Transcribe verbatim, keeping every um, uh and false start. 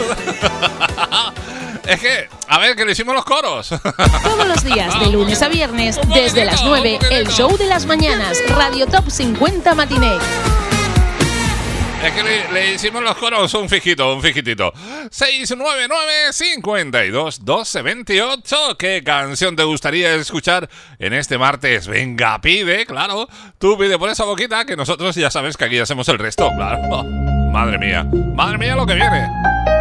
Es que, a ver, que le hicimos los coros. Todos los días, de lunes a viernes, desde las nueve, el show de las mañanas, Radio Top cincuenta Matiné. Es que le, le hicimos los coros un fijito, un fijitito. seis nueve nueve, cinco dos, doce veintiocho. ¿Qué canción te gustaría escuchar en este martes? Venga, pide, claro. Tú pide por esa boquita, que nosotros ya sabes que aquí hacemos el resto, claro. Madre mía, madre mía lo que viene.